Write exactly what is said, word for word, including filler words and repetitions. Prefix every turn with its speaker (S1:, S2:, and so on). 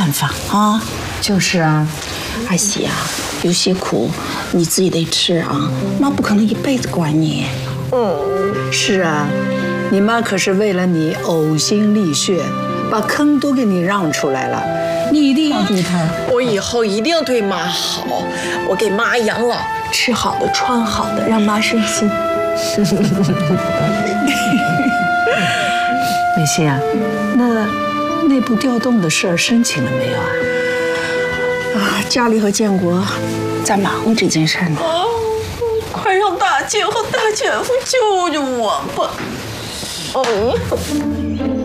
S1: 办法啊。
S2: 就是啊，
S1: 阿喜啊，有些苦你自己得吃啊，妈不可能一辈子管你。
S2: 嗯，是啊，你妈可是为了你呕心沥血，把坑都给你让出来了，你一定要对她。
S3: 我以后一定对妈好，我给妈养老，吃好的穿好的，让妈省心。
S2: 美心啊，那内部调动的事儿申请了没有啊？
S1: 啊，家里和建国在忙这件事呢。
S3: 哦，快让大姐和大姐夫救救我吧！哦。